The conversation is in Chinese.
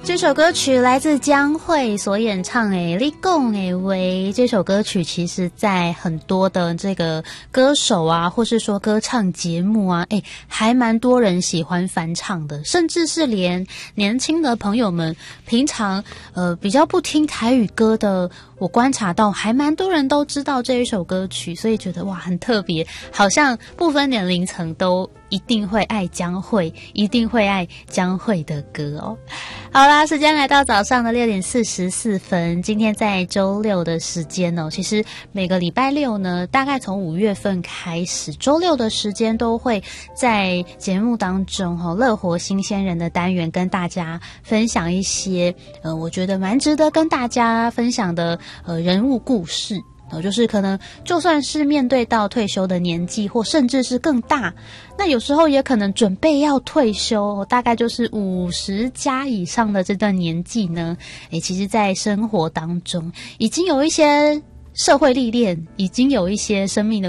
这首歌曲来自江蕙所演唱的《你讲的话》。这首歌曲其实在很多的这个歌手啊，或是说歌唱节目啊，还蛮多人喜欢翻唱的，甚至是连年轻的朋友们平常比较不听台语歌的，我观察到还蛮多人都知道这一首歌曲，所以觉得哇很特别，好像不分年龄层都一定会爱江蕙，一定会爱江蕙的歌哦。好啦，时间来到早上的6:44，今天在周六的时间哦，其实每个礼拜六呢，大概从5月份开始，周六的时间都会在节目当中乐活新鲜人的单元跟大家分享一些我觉得蛮值得跟大家分享的人物故事。就是可能就算是面对到退休的年纪，或甚至是更大，那有时候也可能准备要退休，大概就是50加以上的这段年纪呢，其实在生活当中已经有一些社会历练，已经有一些生命的